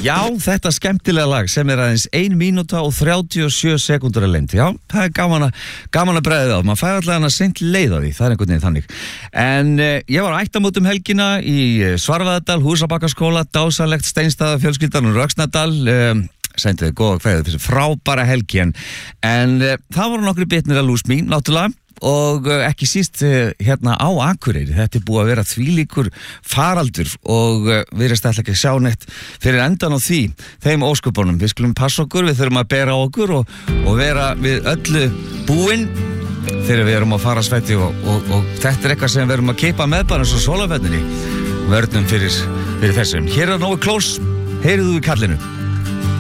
Já, þetta skemmtilega lag sem aðeins 1 mínúta og 37 sekúndur að lengd. Já, það gaman að bregða á. Man fær allavega seint leið á því, það einhvern veginn þannig. En ég var á ættamótum helgina í Svarfaðardal, Húsabakkaskóla, dásalegt Steinstaða fjölskyldan og Röksnadal. Sendiði góða kveðið fyrir frábæra helgi en það voru nokkri bitnir að lús mín, náttúrulega. Og ekki síst hérna á Akureyri. Þetta búið að vera þvílíkur faraldur og við erum ekki að sjá neitt fyrir endan á þeim ósköpunum. Við skulum passa okkur, við þurfum að bera á okkur og vera við öllu búin þegar við erum að fara svetti og þetta eitthvað sem við erum að keipa með bara eins og sólarferðinni vörnum fyrir þessum. Hér Nói Close, heyrðu þú í kallinu.